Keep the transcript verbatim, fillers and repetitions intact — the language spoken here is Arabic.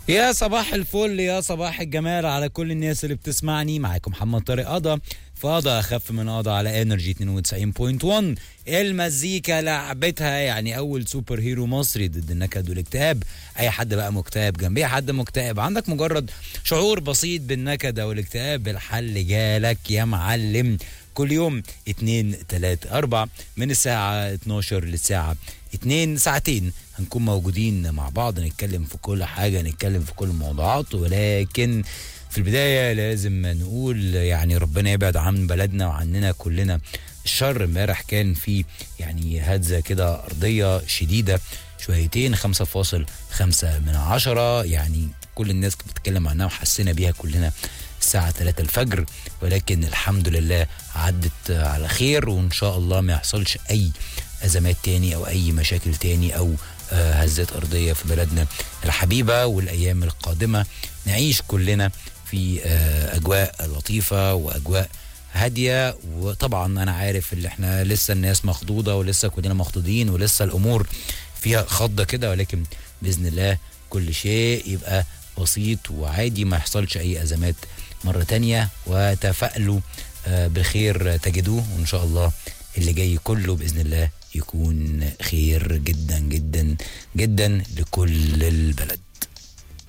يا صباح الفل، يا صباح الجمال على كل الناس اللي بتسمعني. معاكم محمد طارق قضا في قضا اخف من قضا على انرجي اتنين وتسعين فاصلة واحد. المزيكا لعبتها، يعني اول سوبر هيرو مصري ضد النكد والاكتئاب. اي حد بقى مكتئب، جنبي حد مكتئب، عندك مجرد شعور بسيط بالنكد او الاكتئاب، الحل جالك يا معلم. كل يوم اتنين تلات اربع من الساعة اتناشر للساعة اتنين، ساعتين هنكون موجودين مع بعض، نتكلم في كل حاجة، نتكلم في كل الموضوعات. ولكن في البداية لازم نقول يعني ربنا يبعد عن بلدنا وعننا كلنا الشر. امبارح كان في يعني هزة كده أرضية شديدة شويتين، خمسة فاصل خمسة من عشرة، يعني كل الناس كانت بتتكلم عنها وحسينا بيها كلنا الساعة تلاتة الفجر. ولكن الحمد لله عدت على خير، وإن شاء الله ما يحصلش أي أزمات تاني أو أي مشاكل تاني أو آه هزات أرضية في بلدنا الحبيبة. والأيام القادمة نعيش كلنا في آه أجواء لطيفة وأجواء هادية. وطبعا أنا عارف اللي احنا لسه الناس مخضوضة ولسه كلنا مخضوضين ولسه الأمور فيها خضة كده، ولكن بإذن الله كل شيء يبقى بسيط وعادي، ما يحصلش أي أزمات مرة تانية. وتفائلوا آه بخير تجدوه، وإن شاء الله اللي جاي كله بإذن الله يكون خير جدا جدا جدا لكل البلد.